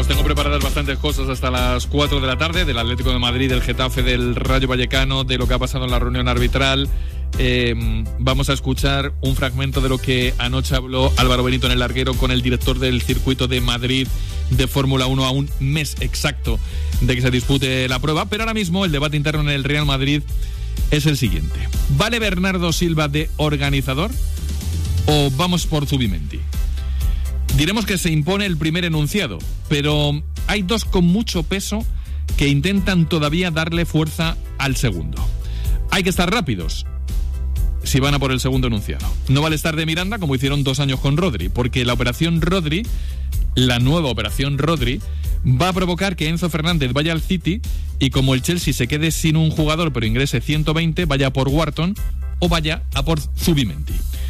Tengo preparadas bastantes cosas hasta las 4 de la tarde, del Atlético de Madrid, del Getafe, del Rayo Vallecano, de lo que ha pasado en la reunión arbitral. Vamos a escuchar un fragmento de lo que anoche habló Álvaro Benito en El Larguero con el director del circuito de Madrid de Fórmula 1 a un mes exacto de que se dispute la prueba. Pero ahora mismo el debate interno en el Real Madrid es el siguiente: ¿vale Bernardo Silva de organizador o vamos por Zubimendi? Diremos que se impone el primer enunciado, pero hay dos con mucho peso que intentan todavía darle fuerza al segundo. Hay que estar rápidos si van a por el segundo enunciado. No vale estar de Miranda como hicieron 2 años con Rodri, porque la operación Rodri, la nueva operación Rodri, va a provocar que Enzo Fernández vaya al City y como el Chelsea se quede sin un jugador pero ingrese 120, vaya por Wharton o vaya a por Zubimendi.